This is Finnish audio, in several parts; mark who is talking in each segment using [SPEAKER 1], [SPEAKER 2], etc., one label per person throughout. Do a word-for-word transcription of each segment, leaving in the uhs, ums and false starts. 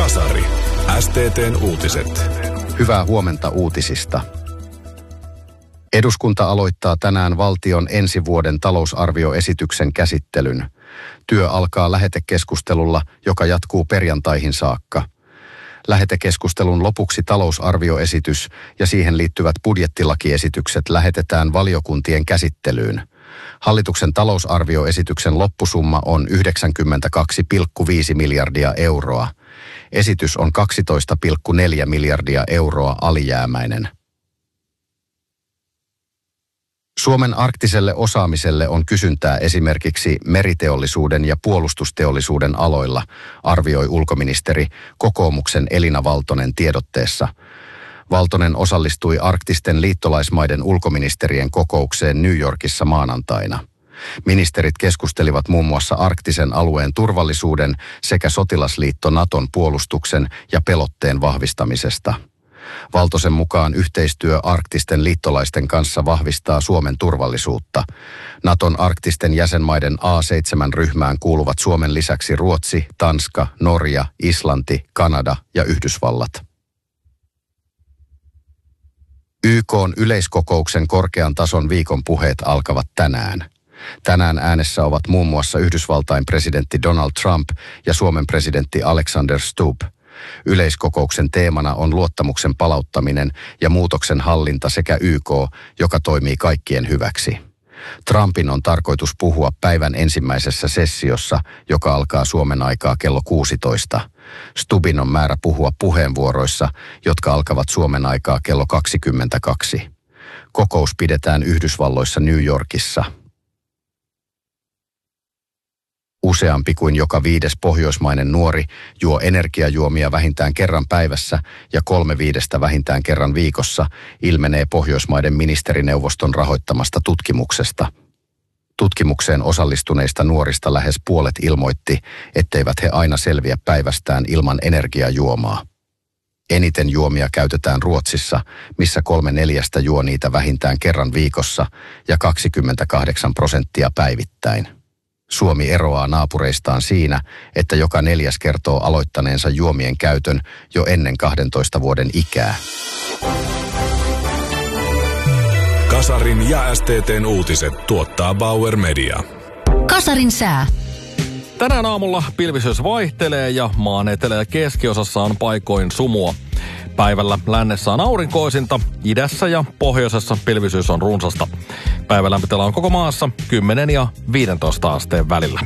[SPEAKER 1] Kasari. S T T:n uutiset.
[SPEAKER 2] Hyvää huomenta uutisista. Eduskunta aloittaa tänään valtion ensi vuoden talousarvioesityksen käsittelyn. Työ alkaa lähetekeskustelulla, joka jatkuu perjantaihin saakka. Lähetekeskustelun lopuksi talousarvioesitys ja siihen liittyvät budjettilakiesitykset lähetetään valiokuntien käsittelyyn. Hallituksen talousarvioesityksen loppusumma on yhdeksänkymmentäkaksi pilkku viisi miljardia euroa. Esitys on kaksitoista pilkku neljä miljardia euroa alijäämäinen. Suomen arktiselle osaamiselle on kysyntää esimerkiksi meriteollisuuden ja puolustusteollisuuden aloilla, arvioi ulkoministeri kokoomuksen Elina Valtonen tiedotteessa. Valtonen osallistui arktisten liittolaismaiden ulkoministerien kokoukseen New Yorkissa maanantaina. Ministerit keskustelivat muun muassa arktisen alueen turvallisuuden sekä sotilasliitto Naton puolustuksen ja pelotteen vahvistamisesta. Valtosen mukaan yhteistyö arktisten liittolaisten kanssa vahvistaa Suomen turvallisuutta. Naton arktisten jäsenmaiden A seitsemän -ryhmään kuuluvat Suomen lisäksi Ruotsi, Tanska, Norja, Islanti, Kanada ja Yhdysvallat. Y K:n yleiskokouksen korkean tason viikon puheet alkavat tänään. Tänään äänessä ovat muun muassa Yhdysvaltain presidentti Donald Trump ja Suomen presidentti Alexander Stubb. Yleiskokouksen teemana on luottamuksen palauttaminen ja muutoksen hallinta sekä Y K, joka toimii kaikkien hyväksi. Trumpin on tarkoitus puhua päivän ensimmäisessä sessiossa, joka alkaa Suomen aikaa kello kuusitoista. Stubbin on määrä puhua puheenvuoroissa, jotka alkavat Suomen aikaa kello kaksikymmentäkaksi. Kokous pidetään Yhdysvalloissa New Yorkissa. Useampi kuin joka viides pohjoismainen nuori juo energiajuomia vähintään kerran päivässä ja kolme viidestä vähintään kerran viikossa, ilmenee Pohjoismaiden ministerineuvoston rahoittamasta tutkimuksesta. Tutkimukseen osallistuneista nuorista lähes puolet ilmoitti, etteivät he aina selviä päivästään ilman energiajuomaa. Eniten juomia käytetään Ruotsissa, missä kolme neljästä juo niitä vähintään kerran viikossa ja kaksikymmentäkahdeksan prosenttia päivittäin. Suomi eroaa naapureistaan siinä, että joka neljäs kertoo aloittaneensa juomien käytön jo ennen kahdentoista vuoden ikää.
[SPEAKER 1] Kasarin ja S T T:n uutiset tuottaa Bauer Media.
[SPEAKER 3] Kasarin sää.
[SPEAKER 4] Tänään aamulla pilvisyys vaihtelee ja maan etelä- ja keskiosassa on paikoin sumua. Päivällä lännessä on aurinkoisinta, idässä ja pohjoisessa pilvisyys on runsasta. Päivälämpötila on koko maassa kymmenen ja viisitoista asteen välillä.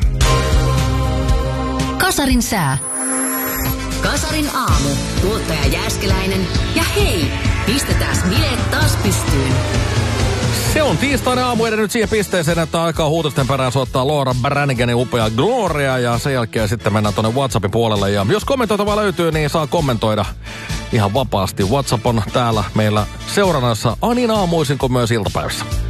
[SPEAKER 3] Kasarin sää. Kasarin aamu. Tuottaja Jääskeläinen. Ja hei, pistetään bileet taas pystyyn.
[SPEAKER 4] Se on tiistaina aamu edennyt siihen pisteeseen, että aikaa huutosten perään soittaa Laura Branniganin upea Gloria ja sen jälkeen sitten mennään tuonne WhatsAppin puolelle. Ja jos kommentoitavaa löytyy, niin saa kommentoida ihan vapaasti. WhatsApp on täällä meillä seurannassa niin aamuisin kuin myös iltapäivässä.